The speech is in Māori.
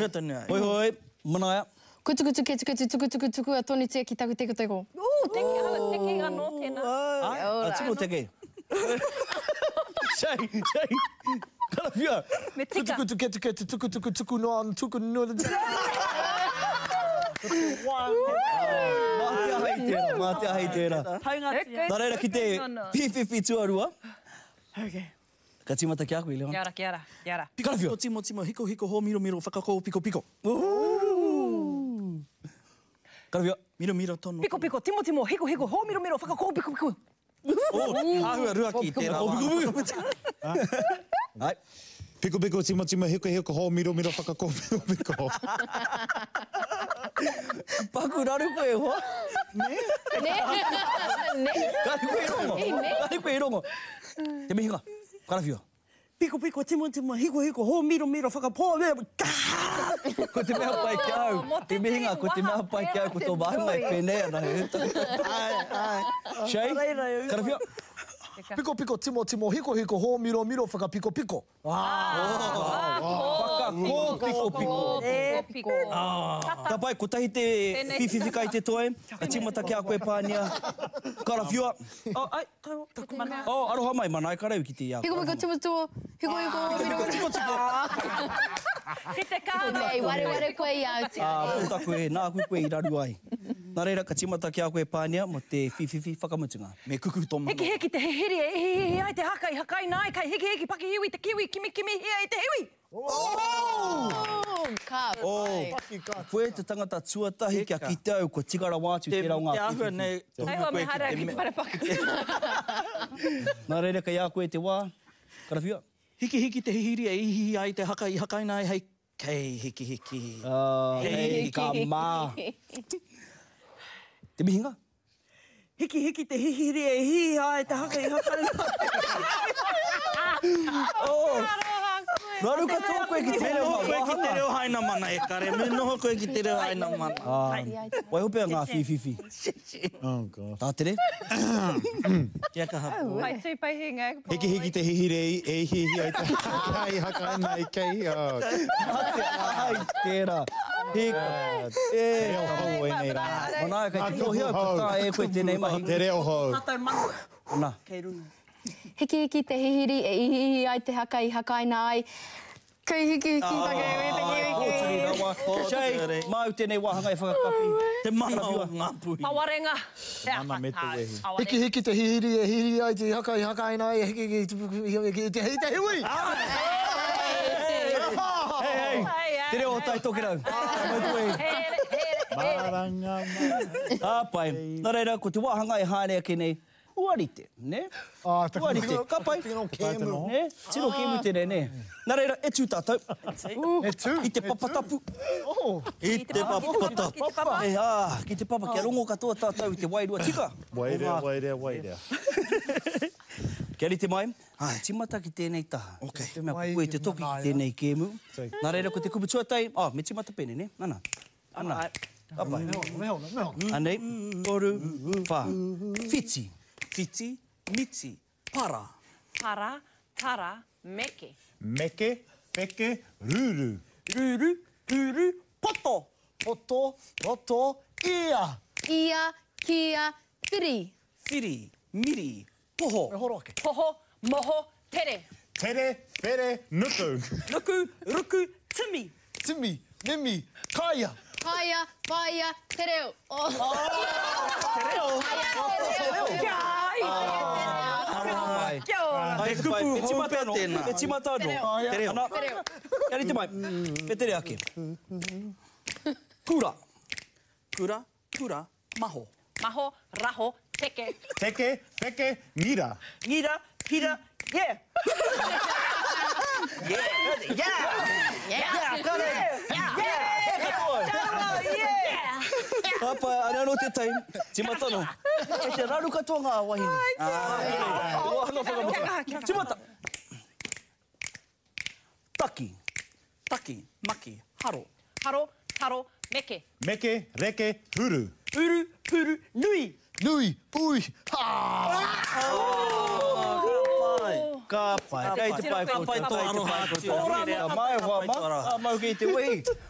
Hoi tēnei ai. Hoi hoi, manaia. Kutu kutu ketu ketu tuku tuku tuku a toni tia ki taku teko teko. Teke anō tēnā. Ai, tino teke. Shai. Karawhia. Me tika. Kutu ketu ketu tuku tuku tuku noa tuku noa. Mātea hei tērā. Haunga tia. Nā reira ki te whiwhiwhi tuarua. Okay. Ka timata ki aku i leona. Kia ora. Karawhia. Timo, hiko, ho, miro, whakakou, piko. Karawhia. Miro, tono. Piko, timo, hiko, ho, miro, whakakou, piko. Āhua rua ki tērā wā. Ai. Piko, timo, hiko, ho, miro, whakako, piko. Paku raru koe hoa. Ne? Kari koe i rongo. Kari koe i rongo. Te mihinga. Karawhia. Piko, timo, hiko, ho, miro, whakapō, Ko te mea pai ki au. Te mihinga, ko te mea pai ki au, ko tō wāhunga e pēnea na he. Ai. Shai, Karawhia. Piko, timo, hiko, ho, miro, whakapiko, piko. Whakako, piko. Ka pai, ko tahi te whiwhiwhika i te toe. Ka timata ki a koe pānia. Karawhia. Ai, taku mana. Aroha mai, mana e karau ki te iau. Hiko timo timo. Hiko miro. Ki te kāna. Ei, ware koe i au te. Pūtaku e, nā koe i raru ai. Nā reira, ka timata ki a koe pānia mo te whiwhiwhi whakamutunga. Me kuku tō mana. Heki te hihiri e ai te hakai nai kai heki paki hiwi te kiwi kimi hia i te hiwi. Ka pai. Koe te tangata tuatahi kia ki te au, ko tigara wātu tērā o ngā Te āhua nei. Ai hoa me hara ki whare paka. Nā reira, ka ia koe te wā. Karawhia. Hiki te hihiri e ihi ai te hakai nai hei. Kei hiki. Hei, ka mā. Te mihinga. Hiki te hihiri e ihi ai te hakai nai. Raru katoa koe ki te reo Koe ki te wahanga. reo haina mana e kare. Me noho koe ki te reo haina mana. Wai hopea ngā whiwhiwhi. Oh, God. Tā tere. Kia ka hapu. Pai tū pai hinga. Hiki te hihire e hihi ai te hakai nai kei. Ai, tērā. Hika. Reo hau e nei rā. Ona e kai te tohia, ko tā e koe tēnei mahi. Te reo hau. Ona. Kei runa. Hiki te hihiri e ihi ai te hakai nai. Kei hiki take me te kiwi. Shai, mau tēnei wahanga e whakakapi. Te mana o ngā pui. Pawarenga. Mana me te wehi. Hiki te hihiri e hihi ai te hakai nai. Hiki te hiwi. Te reo o tai toke rau. Maranga mai. Āpai. Nā reira, ko te wahanga e hānea ki nei. Uarite, ne? Uarite, ka pai. Ne? Tino kēmu tēnei, ne? Nā reira, e tū tātou. I te papatapu. I te papatapu. Ki te papa, kia rongo katoa tātou i te wairua tika. Wairea. Kia rite mai, timata ki tēnei taha. Te mea koe te toki ki tēnei kēmu. Nā reira, ko te kupu tuatai, me timata pene, ne? Ana. Apai. Anei, toru, wha. Fiti, miti, para. Para, tara, meke. Meke, peke, ruru. Ruru, poto. Roto, ia. Ia, kia, tiri. Whiri, miri, poho. Poho, moho, tere. Tere, pere, nuku. Ruku, timi. Timi, nimi, kaia. Paia, te reo. Kia ora. Ai, kupu e timata hou anō. tēnā. E timata anō. Te reo. Ana, kia rite mai. E tere ake. Kura. Kura, maho. Maho, raho, teke. Teke, peke, ngira. Ngira, hira, yeah. Papa, ana no te taim. Timata no. E te raru katoa ngā wahine. Wahanga whakamuta. Timata. Taki, maki, haro. Haro, taro, meke. Meke, reke, huru. Huru, nui. Nui, ui, ha! Ka pai. Kei te pai ko te tai te pai ko te mai hoa ma. Mau ki te wehi.